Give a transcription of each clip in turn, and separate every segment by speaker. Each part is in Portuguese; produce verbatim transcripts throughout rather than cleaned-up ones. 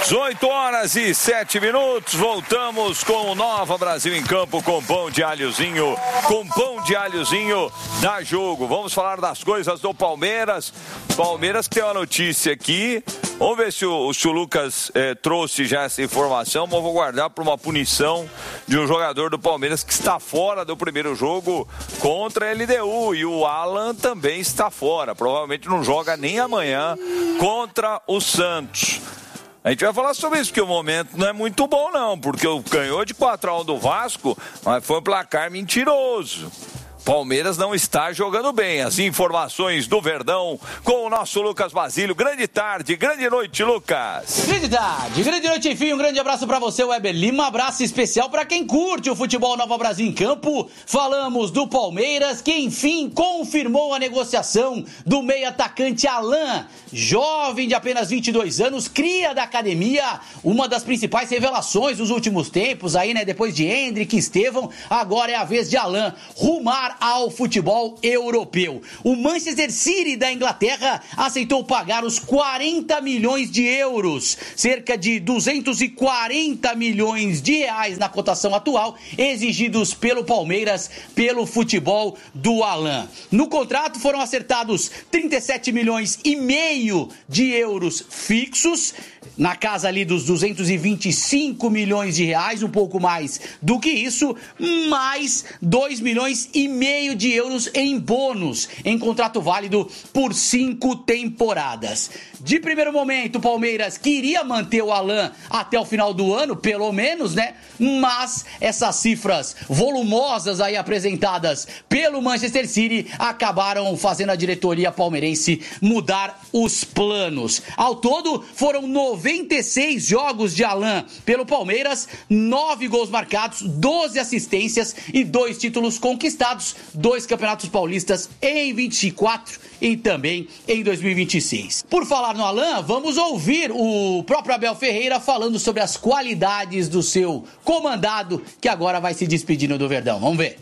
Speaker 1: dezoito horas e sete minutos, voltamos com o Nova Brasil em Campo com pão de alhozinho, com pão de alhozinho dá jogo. Vamos falar das coisas do Palmeiras. Palmeiras que tem uma notícia aqui, vamos ver se o, se o Lucas eh, trouxe já essa informação, mas vou guardar para uma punição de um jogador do Palmeiras que está fora do primeiro jogo contra a L D U, e o Alan também está fora, provavelmente não joga nem amanhã contra o Santos. A gente vai falar sobre isso, porque o momento não é muito bom não, porque ganhou de quatro a um do Vasco, mas foi um placar mentiroso. Palmeiras não está jogando bem. As informações do Verdão com o nosso Lucas Basílio. Grande tarde, grande noite, Lucas.
Speaker 2: Grande tarde, grande noite, enfim. Um grande abraço para você, Weber Lima. Um abraço especial para quem curte o futebol Nova Brasil em Campo. Falamos do Palmeiras, que enfim confirmou a negociação do meio atacante Alan, jovem de apenas vinte e dois anos, cria da academia, uma das principais revelações dos últimos tempos, aí, né? Depois de Hendrick, Estevão, agora é a vez de Alan rumar ao futebol europeu. O Manchester City da Inglaterra aceitou pagar os quarenta milhões de euros, cerca de duzentos e quarenta milhões de reais na cotação atual, exigidos pelo Palmeiras pelo futebol do Alan. No contrato foram acertados trinta e sete milhões e meio de euros fixos, na casa ali dos duzentos e vinte e cinco milhões de reais, um pouco mais do que isso, mais dois milhões e meio de euros em bônus, em contrato válido por cinco temporadas. De primeiro momento, o Palmeiras queria manter o Alan até o final do ano, pelo menos, né? Mas essas cifras volumosas aí apresentadas pelo Manchester City acabaram fazendo a diretoria palmeirense mudar os planos. Ao todo, foram noventa e seis jogos de Alan pelo Palmeiras, nove gols marcados, doze assistências e dois títulos conquistados, dois campeonatos paulistas em vinte e quatro e também em dois mil e vinte e seis. Por falar no Alan, vamos ouvir o próprio Abel Ferreira falando sobre as qualidades do seu comandado, que agora vai se despedindo do Verdão. Vamos ver.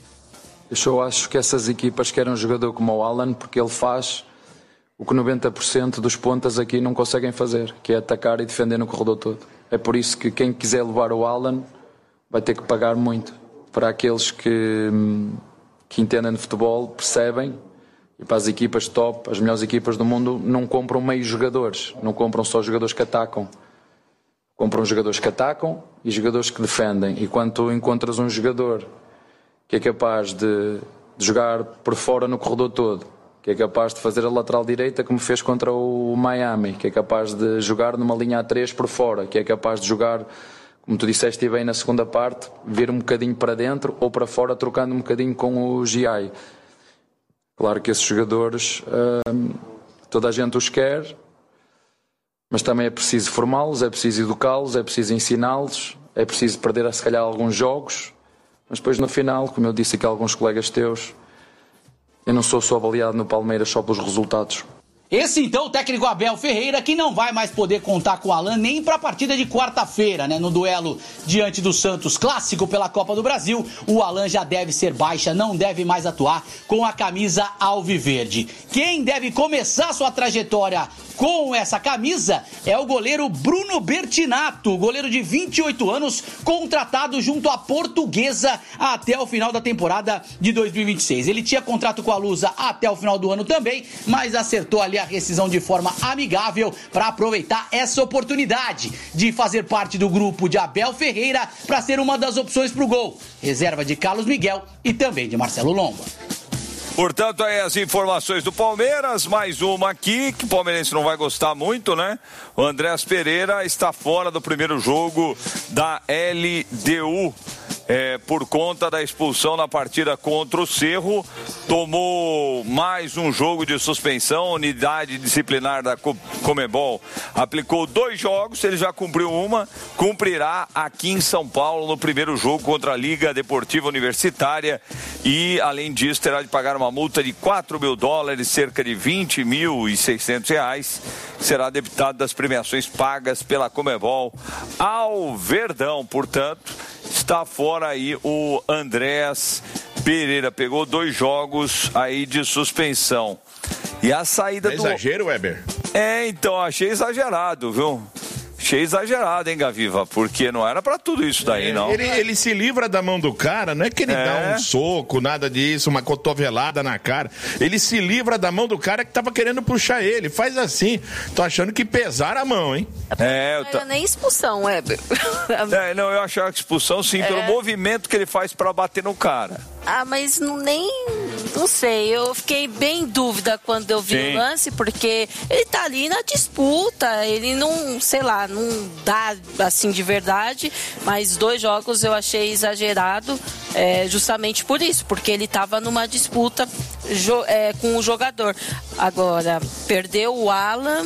Speaker 3: Eu acho que essas equipas querem um jogador como o Alan, porque ele faz o que noventa por cento dos pontas aqui não conseguem fazer, que é atacar e defender no corredor todo. É por isso que quem quiser levar o Alan vai ter que pagar muito. Para aqueles que, que entendem de futebol, percebem, e para as equipas top, as melhores equipas do mundo, não compram meio jogadores, não compram só jogadores que atacam. Compram jogadores que atacam e jogadores que defendem. E quando tu encontras um jogador que é capaz de, de jogar por fora no corredor todo, que é capaz de fazer a lateral direita como fez contra o Miami, que é capaz de jogar numa linha a três por fora, que é capaz de jogar, como tu disseste bem na segunda parte, vir um bocadinho para dentro ou para fora, trocando um bocadinho com o G I. Claro que esses jogadores, hum, toda a gente os quer, mas também é preciso formá-los, é preciso educá-los, é preciso ensiná-los, é preciso perder se calhar alguns jogos, mas depois no final, como eu disse aqui a alguns colegas teus, eu não sou só avaliado no Palmeiras só pelos resultados.
Speaker 2: Esse então o técnico Abel Ferreira, que não vai mais poder contar com o Alan nem para a partida de quarta-feira, né? No duelo diante do Santos, clássico pela Copa do Brasil, o Alan já deve ser baixa, não deve mais atuar com a camisa alviverde. Quem deve começar sua trajetória com essa camisa é o goleiro Bruno Bertinato, goleiro de vinte e oito anos, contratado junto à Portuguesa até o final da temporada de dois mil e vinte e seis. Ele tinha contrato com a Lusa até o final do ano também, mas acertou ali a rescisão de forma amigável para aproveitar essa oportunidade de fazer parte do grupo de Abel Ferreira para ser uma das opções para o gol. Reserva de Carlos Miguel e também de Marcelo Lomba.
Speaker 1: Portanto, aí as informações do Palmeiras, mais uma aqui, que o palmeirense não vai gostar muito, né? O Andrés Pereira está fora do primeiro jogo da L D U. É, por conta da expulsão na partida contra o Cerro, tomou mais um jogo de suspensão. A unidade disciplinar da Conmebol aplicou dois jogos, ele já cumpriu uma, cumprirá aqui em São Paulo no primeiro jogo contra a Liga Deportiva Universitária e, além disso, terá de pagar uma multa de quatro mil dólares, cerca de vinte mil e seiscentos reais, que será debitado das premiações pagas pela Conmebol ao Verdão. Portanto, está fora aí o Andrés Pereira, pegou dois jogos aí de suspensão. E a saída
Speaker 4: é
Speaker 1: do...
Speaker 4: exagero, Weber?
Speaker 1: É, então, achei exagerado, viu? achei exagerado, hein, Gaviva? Porque não era pra tudo isso daí, não.
Speaker 4: Ele, ele se livra da mão do cara, não é que ele é. dá um soco, nada disso, uma cotovelada na cara. Ele se livra da mão do cara que tava querendo puxar ele. Faz assim. Tô achando que pesaram a mão, hein?
Speaker 5: É, eu não era nem expulsão, Weber.
Speaker 1: É, não, eu achava que expulsão sim, é. pelo movimento que ele faz pra bater no cara.
Speaker 5: Ah, mas não, nem... Não sei, eu fiquei bem em dúvida quando eu vi sim. o lance, porque ele tá ali na disputa, ele não, sei lá, não dá assim de verdade, mas dois jogos eu achei exagerado, é, justamente por isso, porque ele tava numa disputa jo, é, com o jogador. Agora, perdeu o Alan,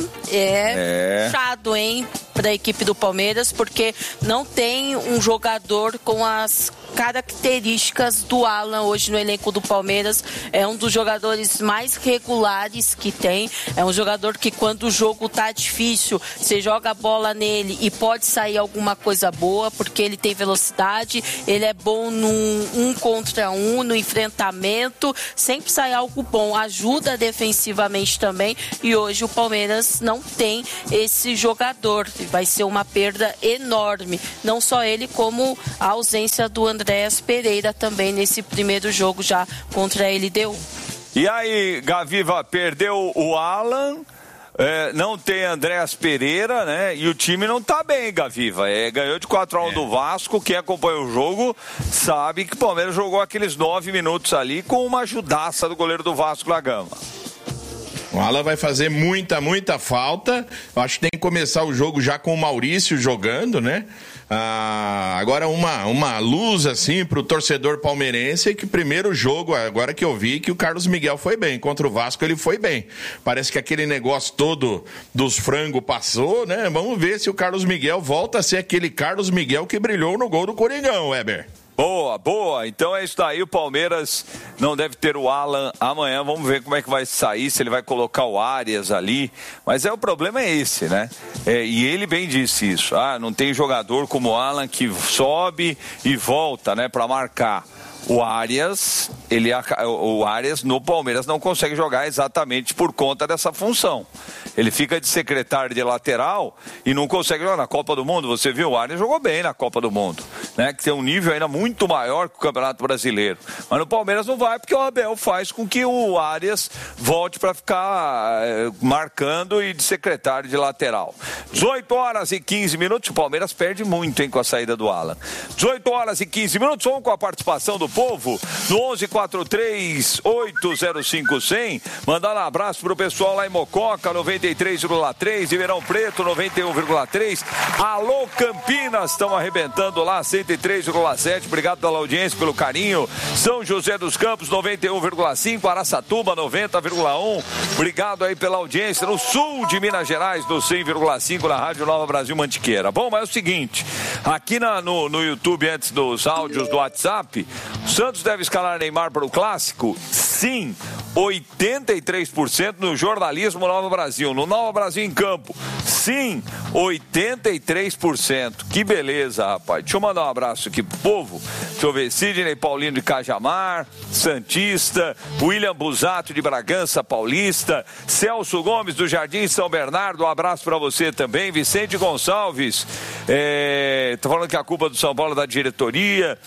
Speaker 5: é, é. chato, hein? Para a equipe do Palmeiras, porque não tem um jogador com as características do Alan hoje no elenco do Palmeiras. É um dos jogadores mais regulares que tem, é um jogador que quando o jogo tá difícil, você joga a bola nele e pode sair alguma coisa boa, porque ele tem velocidade, ele é bom num um contra um, no enfrentamento, sempre sai algo bom, ajuda defensivamente também, e hoje o Palmeiras não tem esse jogador. Vai ser uma perda enorme, não só ele, como a ausência do Andréas Pereira também nesse primeiro jogo já contra a L D U.
Speaker 1: E aí, Gaviva, perdeu o Alan, é, não tem Andréas Pereira, né? E o time não tá bem, Gaviva. É, ganhou de quatro a um é. do Vasco. Quem acompanha o jogo sabe que o Palmeiras jogou aqueles nove minutos ali com uma ajudaça do goleiro do Vasco da Gama.
Speaker 4: O Alan vai fazer muita, muita falta. Eu acho que tem que começar o jogo já com o Maurício jogando, né? Ah, agora uma, uma luz assim pro torcedor palmeirense é que o primeiro jogo, agora que eu vi, que o Carlos Miguel foi bem. Contra o Vasco ele foi bem. Parece que aquele negócio todo dos frangos passou, né? Vamos ver se o Carlos Miguel volta a ser aquele Carlos Miguel que brilhou no gol do Coringão, Weber.
Speaker 1: Boa, boa. Então é isso daí. O Palmeiras não deve ter o Alan amanhã. Vamos ver como é que vai sair, se ele vai colocar o Arias ali. Mas é, o problema é esse, né? É, e ele bem disse isso. Ah, não tem jogador como o Alan que sobe e volta, né, para marcar. O Arias, ele, o Arias no Palmeiras não consegue jogar exatamente por conta dessa função. Ele fica de secretário de lateral e não consegue jogar na Copa do Mundo. Você viu, o Arias jogou bem na Copa do Mundo, né? Que tem um nível ainda muito maior que o Campeonato Brasileiro. Mas no Palmeiras não vai, porque o Abel faz com que o Arias volte para ficar é, marcando e de secretário de lateral. dezoito horas e quinze minutos. O Palmeiras perde muito, hein, com a saída do Alan. dezoito horas e quinze minutos. Vamos com a participação do povo no onze quatro três oito zero cinco cem. Mandar um abraço pro pessoal lá em Mococa, noventa e três vírgula três, Ribeirão Preto, noventa e um vírgula três. Alô Campinas, estão arrebentando lá, cento e três vírgula sete. Obrigado pela audiência, pelo carinho. São José dos Campos, noventa e um vírgula cinco. Araçatuba, noventa vírgula um. Obrigado aí pela audiência. No sul de Minas Gerais, no cem vírgula cinco, na Rádio Nova Brasil Mantiqueira. Bom, mas é o seguinte, aqui na, no, no YouTube, antes dos áudios do WhatsApp, o Santos deve escalar Neymar para o Clássico? Sim, oitenta e três por cento no jornalismo Nova Brasil. No Nova Brasil em Campo, sim, oitenta e três por cento. Que beleza, rapaz. Deixa eu mandar um abraço aqui pro povo. Deixa eu ver, Sidney Paulino de Cajamar, Santista, William Busato de Bragança Paulista, Celso Gomes do Jardim São Bernardo, um abraço para você também. Vicente Gonçalves, é, tá falando que a culpa do São Paulo é da diretoria.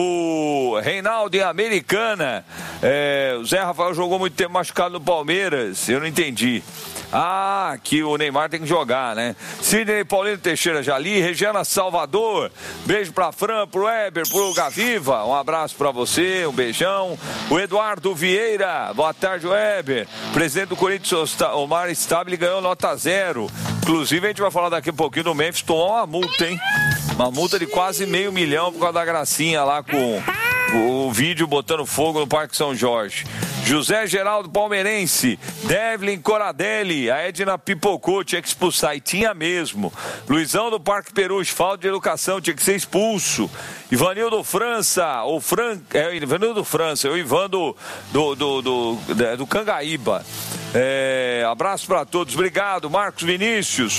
Speaker 1: O Reinaldo em Americana, é, o Zé Rafael jogou muito tempo machucado no Palmeiras, eu não entendi. Ah, que o Neymar tem que jogar, né? Sidney Paulino Teixeira Jali, Regiana Salvador, beijo pra Fran, pro Weber, pro Gaviva, um abraço pra você, um beijão. O Eduardo Vieira, boa tarde, Weber. Presidente do Corinthians, Omar Stabile, ganhou nota zero. Inclusive, a gente vai falar daqui a pouquinho do Memphis, tomou uma multa, hein? Uma multa de quase meio milhão por causa da gracinha lá com o vídeo botando fogo no Parque São Jorge. José Geraldo Palmeirense, Devlin Coradelli, a Edna pipocou, tinha que expulsar, e tinha mesmo. Luizão do Parque Perus, falta de educação, tinha que ser expulso. Ivanildo França, ou Fran, é, Ivanildo França, o Ivan do, do, do, do, do, do Cangaíba. É, abraço para todos, obrigado. Marcos Vinícius,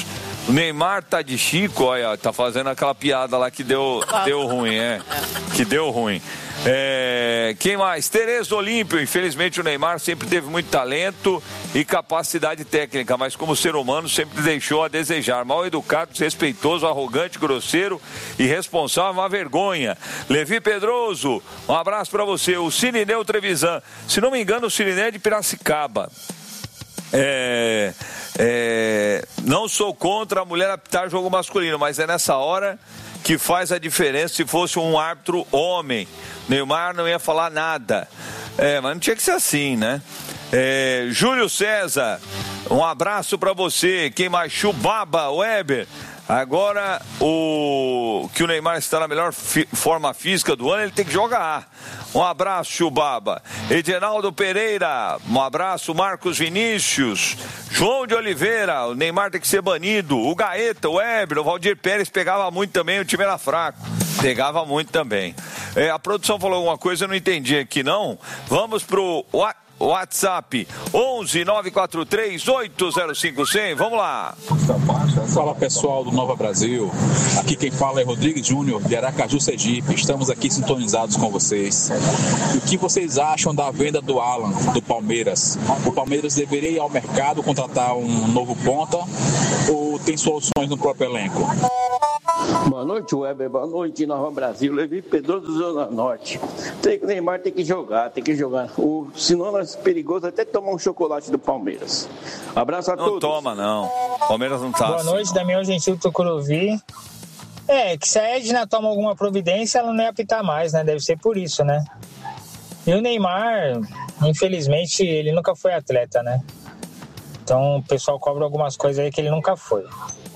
Speaker 1: O Neymar tá de Chico, olha, tá fazendo aquela piada lá que deu, deu ruim, é. Que deu ruim. É, quem mais? Tereza Olímpio. Infelizmente o Neymar sempre teve muito talento e capacidade técnica, mas como ser humano sempre deixou a desejar. Mal educado, desrespeitoso, arrogante, grosseiro, irresponsável, uma vergonha. Levi Pedroso, um abraço pra você. O Cirineu Trevisan, se não me engano o Cirineu é de Piracicaba. É, é, não sou contra a mulher apitar jogo masculino, mas é nessa hora que faz a diferença. Se fosse um árbitro homem, Neymar não ia falar nada. É, mas não tinha que ser assim, né? É, Júlio César, um abraço pra você. Quem mais? Chubaba Weber. Agora, o que o Neymar está na melhor fi- forma física do ano, ele tem que jogar. Um abraço, Chubaba. Edinaldo Pereira, um abraço. Marcos Vinícius, João de Oliveira, o Neymar tem que ser banido. O Gaeta, o Weber, o Valdir Pérez pegava muito também, o time era fraco. Pegava muito também. É, a produção falou alguma coisa, eu não entendi aqui não. Vamos pro WhatsApp onze nove quatro três oito zero cinco zero zero. Vamos lá.
Speaker 6: Fala pessoal do Nova Brasil, aqui quem fala é Rodrigo Júnior de Aracaju, Sergipe. Estamos aqui sintonizados com vocês. O que vocês acham da venda do Alan do Palmeiras? O Palmeiras deveria ir ao mercado contratar um novo ponta ou tem soluções no próprio elenco?
Speaker 7: Boa noite, Weber. Boa noite, Nova Brasil. Levi Pedroso do Zona Norte. Tem, o Neymar tem que jogar, tem que jogar. O, senão é perigoso até tomar um chocolate do Palmeiras. Abraço a
Speaker 1: não
Speaker 7: todos.
Speaker 1: Não toma, não. Palmeiras não tá.
Speaker 8: Boa
Speaker 1: assim,
Speaker 8: noite,
Speaker 1: não.
Speaker 8: Damião Gentil Tucuruvi. É, que se a Edna toma alguma providência, ela não ia apitar mais, né? Deve ser por isso, né? E o Neymar, infelizmente, ele nunca foi atleta, né? Então o pessoal cobra algumas coisas aí que ele nunca foi.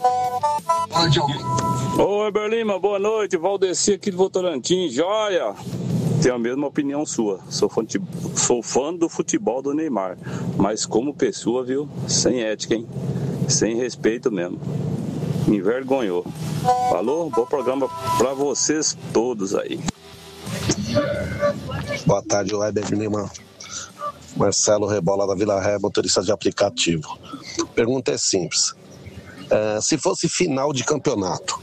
Speaker 9: Ô, Weber Lima, boa noite. Valdeci aqui do Votorantim, joia. Tenho a mesma opinião sua. Sou fã, de, sou fã do futebol do Neymar. Mas como pessoa, viu? Sem ética, hein? Sem respeito mesmo. Me envergonhou. Falou? Bom programa pra vocês todos aí.
Speaker 10: Boa tarde, Weber Lima. Marcelo Rebola da Vila Ré, motorista de aplicativo. Pergunta é simples. É, se fosse final de campeonato,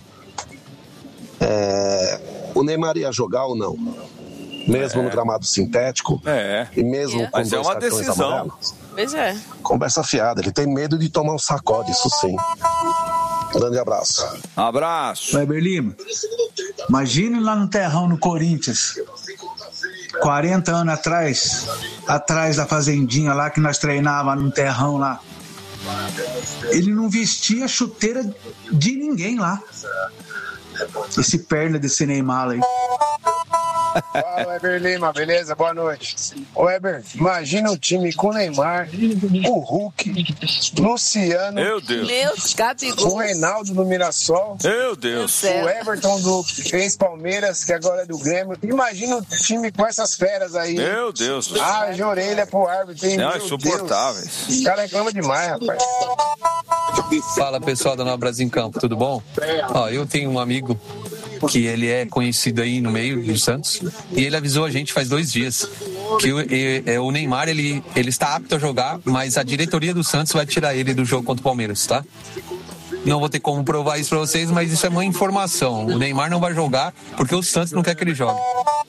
Speaker 10: é, o Neymar ia jogar ou não? Mesmo é. no gramado sintético?
Speaker 1: É.
Speaker 10: E mesmo
Speaker 1: é.
Speaker 10: com
Speaker 1: Mas
Speaker 10: dois
Speaker 1: é uma
Speaker 10: cartões
Speaker 1: decisão.
Speaker 10: amarelos?
Speaker 5: Pois é.
Speaker 10: Conversa fiada, ele tem medo de tomar um sacode, isso sim. Grande abraço.
Speaker 1: Abraço.
Speaker 11: Weber Lima, imagine lá no terrão no Corinthians, quarenta anos atrás, atrás da fazendinha lá que nós treinava no terrão lá. Ele não vestia chuteira de ninguém lá. Esse perna desse Neymar aí.
Speaker 12: Fala, Weber Lima, beleza? Boa noite. Weber, imagina um time com o Neymar, o Hulk, Luciano,
Speaker 1: meu Deus,
Speaker 5: Deus, Gabigol,
Speaker 12: o Reinaldo do Mirassol,
Speaker 1: meu Deus,
Speaker 12: o Everton do ex-Palmeiras, que agora é do Grêmio. Imagina um time com essas feras aí.
Speaker 1: Meu Deus.
Speaker 12: Ah, de orelha pro árbitro, hein?
Speaker 1: Não, é insuportáveis.
Speaker 12: Os caras reclamam demais, rapaz.
Speaker 13: Fala, pessoal do Nova Brasil em Campo, tudo bom? Ó, eu tenho um amigo que ele é conhecido aí no meio do Santos e ele avisou a gente faz dois dias que o, e, o Neymar ele, ele está apto a jogar, mas a diretoria do Santos vai tirar ele do jogo contra o Palmeiras, tá? Não vou ter como provar isso pra vocês, mas isso é uma informação. O Neymar não vai jogar porque o Santos não quer que ele jogue.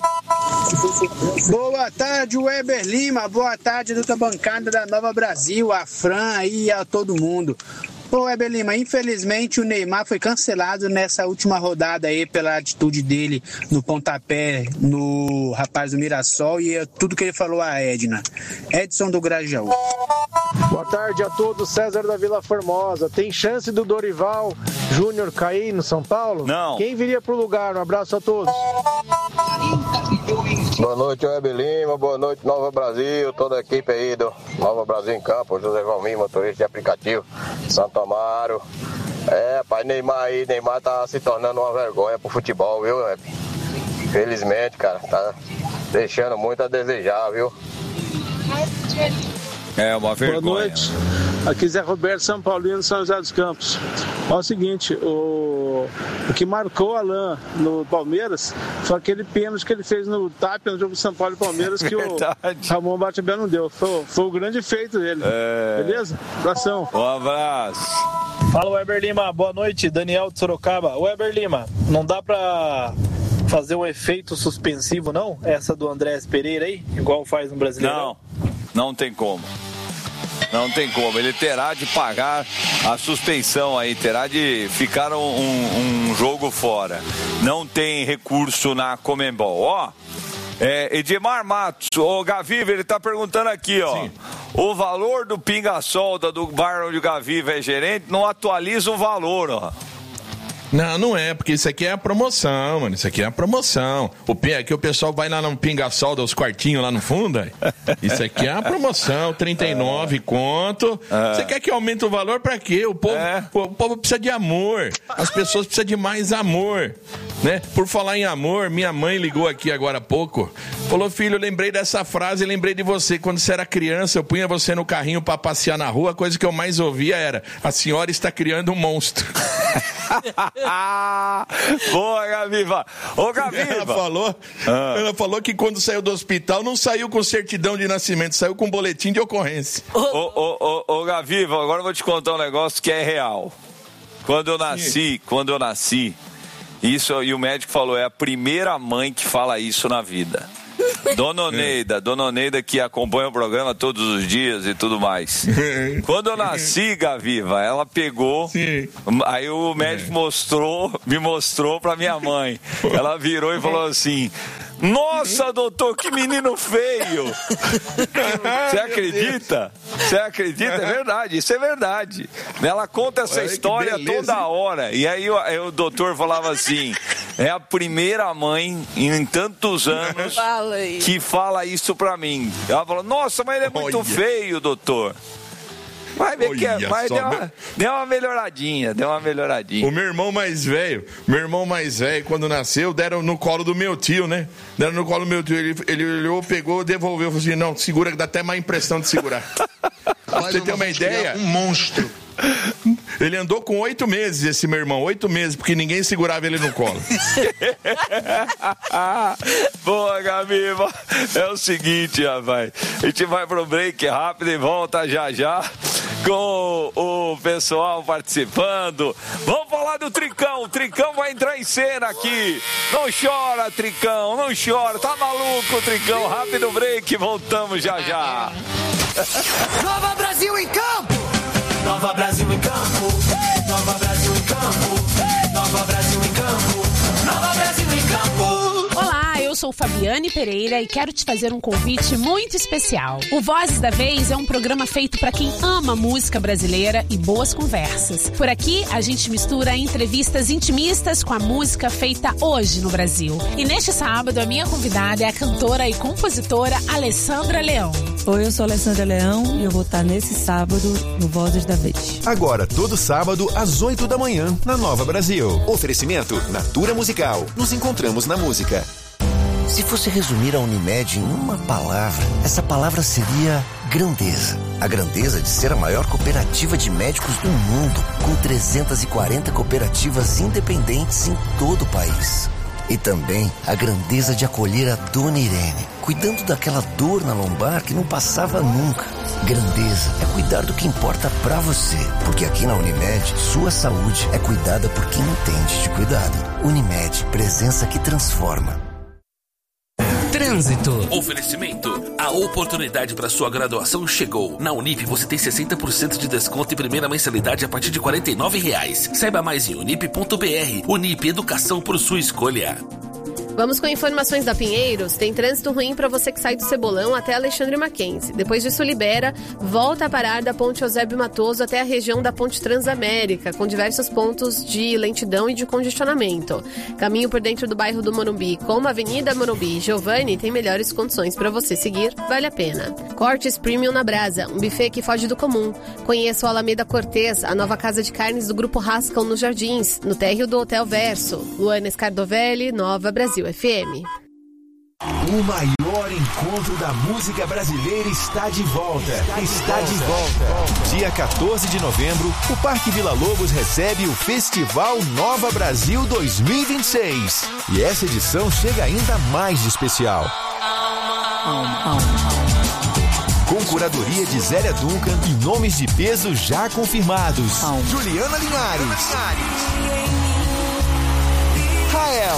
Speaker 14: Boa tarde, Weber Lima. Boa tarde, da bancada da Nova Brasil, a Fran aí e a todo mundo. Ô, Weber Lima, infelizmente o Neymar foi cancelado nessa última rodada aí pela atitude dele no pontapé no rapaz do Mirassol e tudo que ele falou a Edna. Edson do Grajaú.
Speaker 15: Boa tarde a todos, César da Vila Formosa. Tem chance do Dorival Júnior cair no São Paulo?
Speaker 1: Não.
Speaker 15: Quem viria pro lugar? Um abraço a todos.
Speaker 16: Boa noite, Weber Lima. Boa noite, Nova Brasil. Toda a equipe aí do Nova Brasil em Campo. José Valmir, motorista de aplicativo. Santo Amaro. É, pai, Neymar aí. Neymar tá se tornando uma vergonha pro futebol, viu, Weber? Infelizmente, cara. Tá deixando muito a desejar, viu?
Speaker 1: É uma vergonha.
Speaker 15: Boa noite. Aqui Zé Roberto, São Paulino, São José dos Campos. Olha o seguinte, o, o que marcou o Alan no Palmeiras foi aquele pênalti que ele fez no Tapia no jogo de São Paulo e Palmeiras que Verdade. o Ramon Batebé não deu. Foi, foi o grande feito dele. É... Beleza? Abração.
Speaker 1: Um abraço.
Speaker 15: Fala, Weber Lima. Boa noite, Daniel de Sorocaba. Weber Lima, não dá pra fazer um efeito suspensivo, não? Essa do Andrés Pereira aí, igual faz no Brasileirão?
Speaker 1: Não, não tem como. Não tem como. Ele terá de pagar a suspensão aí, terá de ficar um, um, um jogo fora. Não tem recurso na Conmebol. Ó, é, Edmar Matos, o Gaviva, ele tá perguntando aqui, ó. Sim. O valor do pinga-solda do bairro de Gaviva é gerente, não atualiza o valor, ó.
Speaker 4: Não, não é, porque isso aqui é a promoção, mano. Isso aqui é a promoção. O P é que o pessoal vai lá no pinga-solda, os quartinhos lá no fundo. Aí. Isso aqui é a promoção, trinta e nove conto. Você é. quer que aumente o valor pra quê? O povo, é. o povo precisa de amor. As pessoas precisam de mais amor, né? Por falar em amor, minha mãe ligou aqui agora há pouco. Falou, filho, eu lembrei dessa frase, lembrei de você. Quando você era criança, eu punha você no carrinho pra passear na rua. A coisa que eu mais ouvia era: a senhora está criando um monstro.
Speaker 1: Boa, Gaviva. Ô, Gaviva.
Speaker 4: Ela falou, ah. ela falou que quando saiu do hospital não saiu com certidão de nascimento, saiu com boletim de ocorrência.
Speaker 1: Ô, ô, ô, ô, Gaviva, agora eu vou te contar um negócio que é real. Quando eu nasci, Sim. quando eu nasci, isso, e o médico falou, é a primeira mãe que fala isso na vida. Dona Oneida, Dona Oneida que acompanha o programa todos os dias e tudo mais. Quando eu nasci, Gaviva, ela pegou, Sim. aí o médico é. mostrou, me mostrou pra minha mãe. Ela virou e falou assim: nossa, doutor, que menino feio! Você acredita? Você acredita? É verdade, isso é verdade. Ela conta essa Olha, história toda hora. E aí, aí o doutor falava assim: é a primeira mãe em tantos anos fala que fala isso pra mim. Ela falou: nossa, mas ele é muito Olha. feio, doutor. Vai ver que é, mas deu uma, deu uma melhoradinha, deu uma melhoradinha.
Speaker 4: O meu irmão mais velho, meu irmão mais velho, quando nasceu, deram no colo do meu tio, né? Deram no colo do meu tio, ele, ele olhou, pegou, devolveu, falou assim: não, segura, que dá até má impressão de segurar. Você tem uma ideia?
Speaker 17: Um monstro.
Speaker 4: Ele andou com oito meses, esse meu irmão, oito meses, porque ninguém segurava ele no colo.
Speaker 1: Boa, Gaviva. É o seguinte, rapaz, a gente vai pro break rápido e volta já já com o pessoal participando. Vamos falar do Tricão, o Tricão vai entrar em cena aqui. Não chora, Tricão, não chora, tá maluco, Tricão. Rápido break, voltamos já já.
Speaker 18: Nova Brasil em campo! Nova Brasil em campo, Nova Brasil em campo, Nova Brasil em campo, Nova Brasil em campo.
Speaker 19: Olá, eu sou Fabiane Pereira e quero te fazer um convite muito especial. O Vozes da Vez é um programa feito para quem ama música brasileira e boas conversas. Por aqui, a gente mistura entrevistas intimistas com a música feita hoje no Brasil. E neste sábado, a minha convidada é a cantora e compositora Alessandra Leão.
Speaker 20: Oi, eu sou Alessandra Leão e eu vou estar nesse sábado no Vozes da Vez.
Speaker 21: Agora, todo sábado, às oito da manhã, na Nova Brasil. Oferecimento Natura Musical. Nos encontramos na música.
Speaker 22: Se fosse resumir a Unimed em uma palavra, essa palavra seria grandeza. A grandeza de ser a maior cooperativa de médicos do mundo, com trezentas e quarenta cooperativas independentes em todo o país. E também a grandeza de acolher a Dona Irene, cuidando daquela dor na lombar que não passava nunca. Grandeza é cuidar do que importa pra você, porque aqui na Unimed, sua saúde é cuidada por quem entende de cuidado. Unimed, presença que transforma.
Speaker 23: Trânsito. Oferecimento. A oportunidade para sua graduação chegou. Na Unip você tem sessenta por cento de desconto e primeira mensalidade a partir de quarenta e nove reais. Saiba mais em unip ponto br. Unip, educação por sua escolha.
Speaker 24: Vamos com informações da Pinheiros. Tem trânsito ruim para você que sai do Cebolão até Alexandre Mackenzie. Depois disso libera, volta a parar da Ponte Eusébio Matoso até a região da Ponte Transamérica, com diversos pontos de lentidão e de congestionamento. Caminho por dentro do bairro do Morumbi, como a Avenida Morumbi e Giovanni, tem melhores condições para você seguir, vale a pena. Cortes Premium na Brasa, um buffet que foge do comum. Conheça o Alameda Cortez, a nova casa de carnes do Grupo Rascão nos Jardins, no térreo do Hotel Verso. Luana Scardovelli, Nova Brasil F M.
Speaker 21: O maior encontro da música brasileira está de volta. Está de volta. Dia quatorze de novembro, o Parque Vila Lobos recebe o Festival Nova Brasil dois mil e vinte e seis. E essa edição chega ainda mais de especial. Com curadoria de Zélia Duncan e nomes de peso já confirmados. Juliana Linhares, Rael,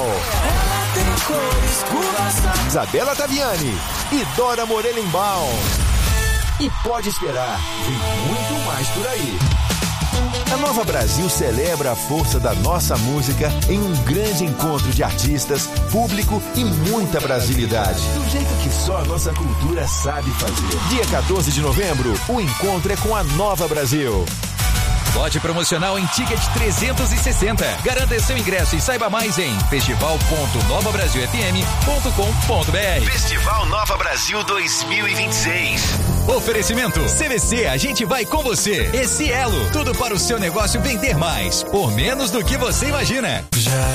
Speaker 21: Isabela Taviani e Dora Morelenbaum. E pode esperar, vem muito mais por aí. A Nova Brasil celebra a força da nossa música em um grande encontro de artistas, público e muita brasilidade. Do jeito que só a nossa cultura sabe fazer. Dia quatorze de novembro, o encontro é com a Nova Brasil.
Speaker 2: Lote promocional em Ticket trezentos e sessenta. Garanta seu ingresso e saiba mais em festival ponto nova brasil f m ponto com ponto b r.
Speaker 21: Festival Nova Brasil dois mil e vinte e seis.
Speaker 2: Oferecimento C V C, a gente vai com você. E Cielo, tudo para o seu negócio vender mais, por menos do que você imagina.
Speaker 18: Já